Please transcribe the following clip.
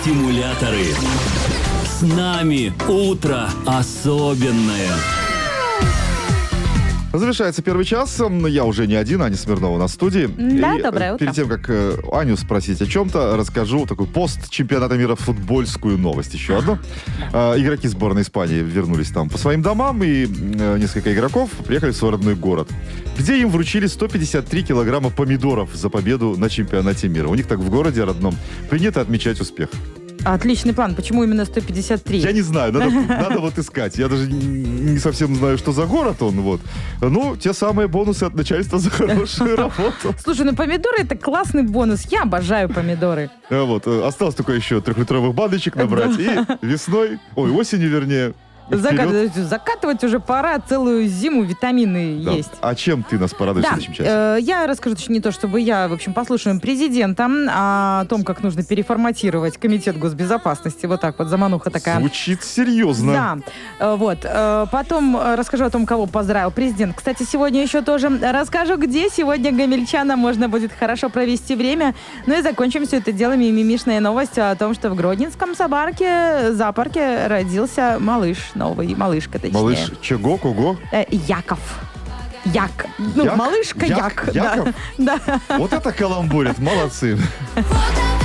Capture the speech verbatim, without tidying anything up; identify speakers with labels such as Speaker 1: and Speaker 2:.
Speaker 1: Стимуляторы. С нами утро особенное.
Speaker 2: Завершается первый час. Я уже не один, Аня Смирнова на студии.
Speaker 3: Да,
Speaker 2: И
Speaker 3: доброе утро.
Speaker 2: Перед тем, как э, Аню спросить о чем-то, расскажу такой пост чемпионата мира футбольскую новость. Еще одну. Э, игроки сборной Испании вернулись там по своим домам, и э, несколько игроков приехали в свой родной город, где им вручили сто пятьдесят три килограмма помидоров за победу на чемпионате мира. У них так в городе родном принято отмечать успех.
Speaker 3: Отличный план. Почему именно сто пятьдесят три?
Speaker 2: Я не знаю, надо, надо вот искать. Я даже не совсем знаю, что за город он. Вот. Ну, те самые бонусы от начальства за хорошую работу.
Speaker 3: Слушай, ну помидоры — это классный бонус. Я обожаю помидоры.
Speaker 2: А Вот. Осталось только еще трехлитровых баночек набрать. И весной, ой, осенью, вернее, вперед.
Speaker 3: Закатывать, закатывать уже пора, целую зиму витамины
Speaker 2: Да.
Speaker 3: есть.
Speaker 2: А чем ты нас порадуешь
Speaker 3: Да,
Speaker 2: в следующем часе?
Speaker 3: э, я расскажу, точнее, не то, чтобы я, в общем, послушаем президента о том, как нужно переформатировать Комитет госбезопасности. Вот так вот, замануха такая.
Speaker 2: Звучит серьезно.
Speaker 3: Да, э, вот. Э, Потом э, расскажу о том, кого поздравил президент. Кстати, сегодня еще тоже расскажу, где сегодня гомельчанам можно будет хорошо провести время. Ну и закончим все это дело мимимишной новостью о том, что в Гродненском собарке, зоопарке родился малыш. Новый малышка, точнее.
Speaker 2: Малыш чего, кого?
Speaker 3: Э, Яков. Як. Ну,
Speaker 2: Як?
Speaker 3: малышка
Speaker 2: Як?
Speaker 3: Як.
Speaker 2: Яков?
Speaker 3: Да. Да.
Speaker 2: Вот это каламбурит, молодцы.